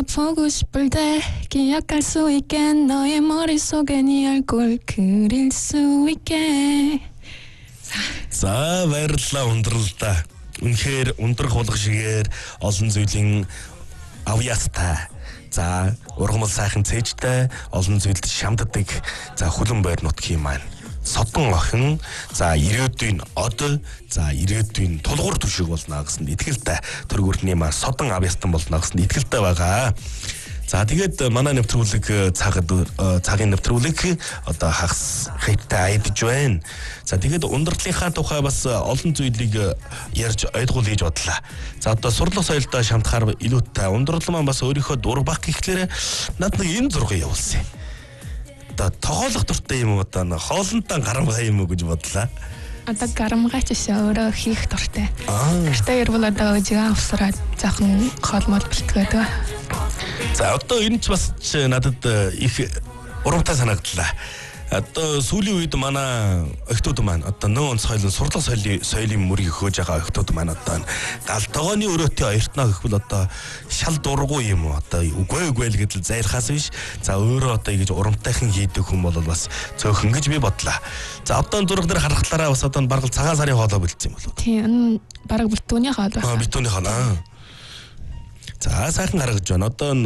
보고 싶을 때 기억할 수 있게 너의 머릿속에 네 얼굴 그릴 수 있게. За баярлалаа ундралдаа. Үнэхээр ундрах болгох шигээр олон зүйлийн авьяастай. За ургамал сайхан цээжтэй олон зүйлд шамддаг. За хүлэн байр нутгийн маань содон охин. За ирээдүйн од. За ирээдүйн тулгуур түшиг болно гэсэн итгэлтэй. Төргөрний маань содон авьяастан болно гэсэн итгэлтэй байгаа. За тэгээд манай нэвтрүүлэг цагийн нэвтрүүлэг одоо хагас хэвтэй айдж байна. За тэгээд ундралынхаа тухай бас олон зүйлийг ярьж ойлгуул гэж бодлаа. За одоо сурлах соёлтой шамтахаар илүүтэй ундрал маань бас өөрийнхөө дурбах гэхлээр над нэг энэ зургийг явуулсан. Одоо тоглох дуртай юм уу одоо хоолнтой гарамгай юм уу гэж бодлаа. Одоо гарамгайч өөрөө хийх дуртай. Гэртээ ирвэл одоо жигээ авсраад жоохон хоолмол бэлтгээд байгаа. За одоо энэ ч бас надад их урамтай санагдлаа. Одоо сүүлийн үед манай охтууд маань одоо нөө онцгойлон сурлах соёлын мөрийг хөөж байгаа охтууд маань одоо гал тогооны өрөөтэй оёртноо гэхвэл одоо шал дургу юм уу одоо үгүй л гэдэл зайлхаас биш. За өөрөө одоо ингэж урамтайхан хийдэг хүн бол бас цөөхөн гэж би бодлаа. За одоо зураг дээр харахлаараа бас одоо бараг цагаан сарын хоолой бэлдсэн юм болов. Тийм бараг битүүний хоол байна. Битүүний хоол. За сайхан гаргаж байна. Одоо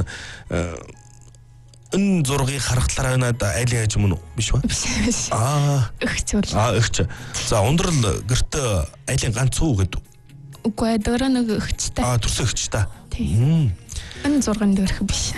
энэ зургийг харахлаараа надад айлын аж юм уу биш ба? Биш. Өгч үл. Өгч. За ундрал гэртээ айлын ганц уу гэдэг. Үгүй дээр нэг өгчтэй. Төрсөн өгч та. Тийм. Энэ зурган дээрх биш.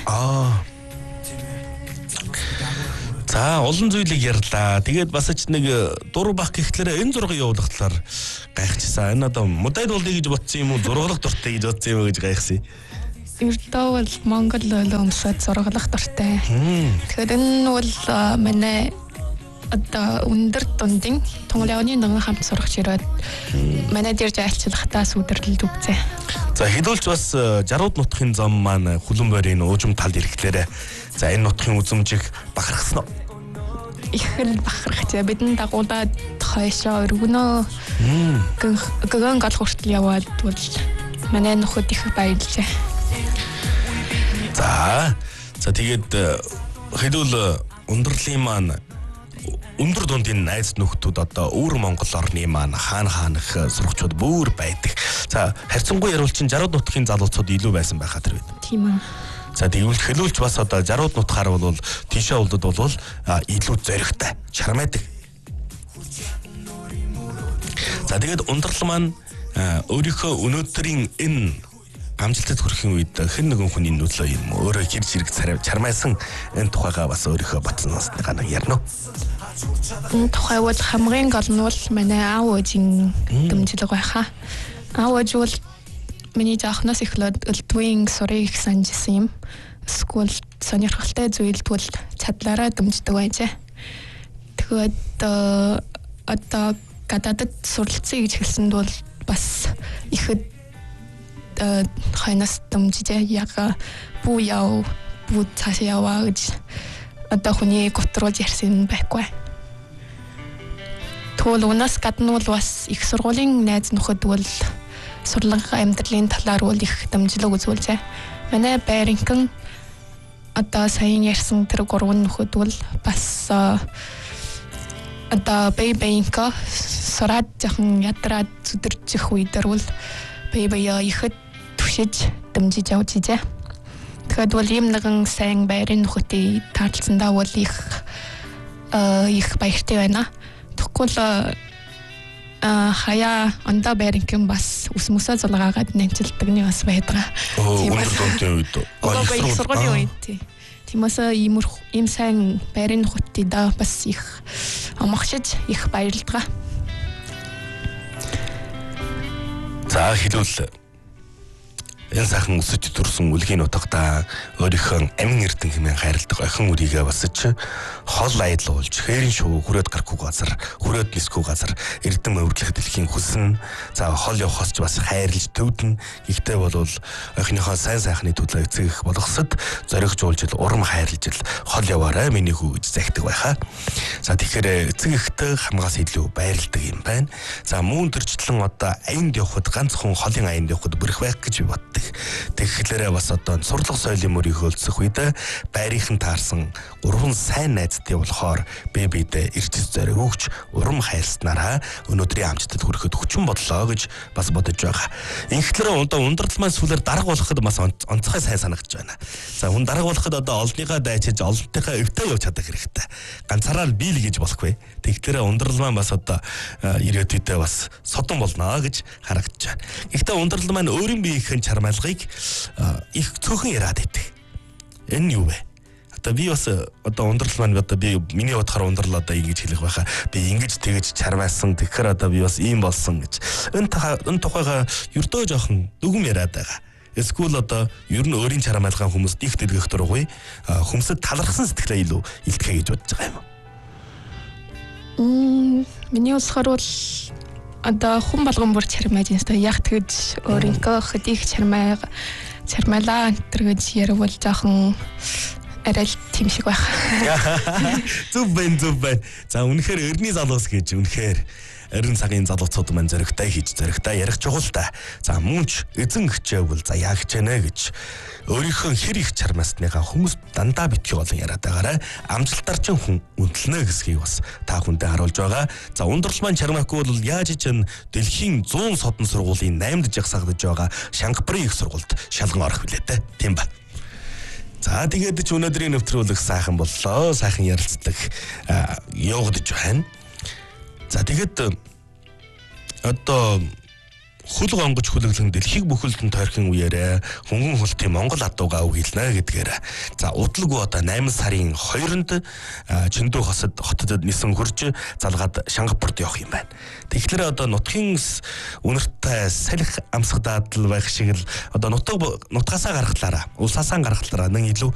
За олон зүйлийг ярьлаа. Тэгээд бас ч нэг дур бах гэхлээр энэ зургийг явуулахлаар гайхчихсан. Энэ одоо модаль болъё гэж бодсон юм уу? Зурглах дуртай гэж бодсон юм уу гэж гайхсан. Ердөө бол Монгол өмсөд зурглах дуртай. Тэгэхээр энэ бол манай одоо өндөр дундын Тунгалианы нэгэн хамт сурагч ирээд манай дээр айлчлахтаа сүдэрлэлд үгзээ. За хэдүүлж бас 60-ууд нутгийн зам маань хүлэн байрын уужим талд ирэхлээр за энэ нутгийн үзмжийг бахархсан уу? Их л бахархчихэ. Бидний дагуулад хойшоо өргөнөө. Гэгэн гал хүртэл яваад бол манай нөхөд их баярлжээ. За тэгээд хэдүүл ундралын маань өндөр дундын найз нөхдүүд одоо өвөр Монгол орны маань хаанах сурагчид бүр байдаг. За харьцангуй яруулчин 60-ууд нутгийн залуучууд илүү байсан байхаа тэр үед. Тийм үү. За тэгвэл хэлүүлж бас одоо 60-ууд нутгаар бол тийшээ улдад бол илүү зоригтой, чармайдаг. За тэгээд ундрал маань өөрийнхөө өнөөдрийн энэ амжилтад хүрэхин үед хэн нэгэн хүний нөлөө юм өөрөө хэрэг зэрэг чармайсан энэ тухайгаа бас өөрийнхөө батсанаас нэг ярина. Энэ тухай бол хамгийн гол нь бол манай аав ээжийн дэмжлэг байхаа. Аав ээж бол миний заахнаас эхлээд элдвийн сурыг санджсэн юм. Эсвэл сонирхолтой зүйлд бол чадлаараа дэмждэг байжээ. Тэгээд одоо гадаадд суралцъя гэж хэлсэнд бол бас ихэд хойноос дэмжижээ. Яга бүү яв бүү цаашаа яваа гэж одоо хүний готруулж ярьсан байхгүй. Тэгвэл унаас гадна бол бас их сургуулийн найз нөхөд бол сурлага амьдралын талаар бол их дэмжлэг үзүүлжээ. Манай байрынхан одоо сайн ярьсан тэр гурван нөхөд бол бас одоо бэйбэнка сураад жоохон ядраад зүдэрчих үедэр бол бэйбэя ихэд түшиж дэмжиж явж ижээ. Тэгэхээр бол ийм нэгэн сайн байрын нөхөдтэй таарлцсандаа бол их баяртай байна. Тэгвэл хаяа ондоо байрынхан бас ус мөсөө зулгаагаад нэмчилдэг нэг бас байдаг. Тийм үү. Их сургуулийн үед тиймээс ийм сайн байрын нөхөдтэй да бас их амгшиж их баярлалаа. За хэлвэл энэ сайхан өсөж төрсөн үлгийн утгадаа өөрийнхөө амин эрдэн хэмээн хайрладаг охин үрийгээ басж хол айдлуулж хээрийн шуу хүрээд гарахгүй газар хүрээд нисгүй газар эрдэн мөвөрлөх дэлхийн хүснэ. За хол явахаас ч бас хайрлж төвдөн. Гэхдээ бол охиныхоо сайн сайхны төлөө эцэг болгосод зоригжуулж урам хайрлж хол яваарай миний хүү гэж захидаг байхаа. За тэгэхээр эцэг ихтэй хамгаас илүү байрладаг юм байна. За мөн төрчлэн одоо аянд явахад ганцхан холын аянд явахад бүрэх байх гэж би боддог. байдаг. Тэгэхээр бас одоо сурлах соёлын мөрийг хөлдсөх үед байрынхан таарсан 3 сайн найзтай болохоор бэбидэ эрчс зориг өгч урам хайрснараа өнөөдрийн амжилтад хүрэхэд хүчин бодлоо гэж бас бодож байгаа. Инхтлэр одоо ундрал маань сүүлээр дарга болоход бас онцгой сайн санагдаж байна. За хүн дарга болоход одоо олонныхаа дайчиж олонтойхоо өвтөө явж чадах хэрэгтэй. Ганцаараа л бийл гэж болохгүй. Тэгэхээр ундрал маань бас одоо ирээдүйдээ бас содон болно гэж харагдаж байна. Гэхдээ ундрал маань өөрийн биеийн чармайлгыг их цөөхөн яриад байдаг. Энэ нь юу вэ? Одоо би бас одоо ундрал маань одоо би миний бодохоор ундрал одоо ингэж хэлэх байхаа би ингэж тэгэж чармайлсан тэгэхээр одоо би бас ийм болсон гэж энэ тухайга ердөө жоохон дүгм яриад байгаа. Эсвэл одоо ер нь өөрийн чармайлгаан хүмүүст их дэлгэх дургуй хүмүүсд талархсан сэтгэлээ илүү илтгэе гэж бодож байгаа юм. Миний болохоор бол одоо хүн болгон бүр чармайж юмстай яг тэгж өөрийнхөө хөдийг чармайлаа гэж ярил жоохон арай тийм шиг байх. Зүв байна. За үнэхээр өрний залуус гэж үнэхээр эрен цагийн залуучууд маань зөрөгтэй хийж зөрөгтэй ярих чухал та. За мөнч эзэн хичээвэл за яа хичээнэ гэж өөрийнхөө хэр их чармаасныгаа хүмүүс дандаа битгий болон яриад байгаарай. Амжилтаар ч хүн үнэлнэ гэсгийг бас та хүндээ харуулж байгаа. За ундрал маань чармаагүй бол яаж ч дэлхийн 100 содон сургуулийн 8-д жагсаагдж байгаа Шангапурын их сургуульд шалган орох билээ те. Тийм ба. За тэгээд ч өнөөдрийн нэвтрүүлэг сайхан боллоо. Сайхан ярилцлага явагдаж байна. За тэгээд одоо хөл гонгож хүлэглэн дэлхийг бүхэлдэн тойрхон үеэрээ хөнгөн хөлтийн Монгол адуугаа үгийлнэ гэдгээр. За удлаг одоо 8 сарын 2-нд Чиндүү хотод нисэн хурж залгаад Шангапурт явах юм байна. Тэгэхээр одоо нутгийн үнэртэй салхи амсах даатал байх шиг л одоо нутгаасаа гаргахлаараа улсаасаа гаргахлаараа нэг илүү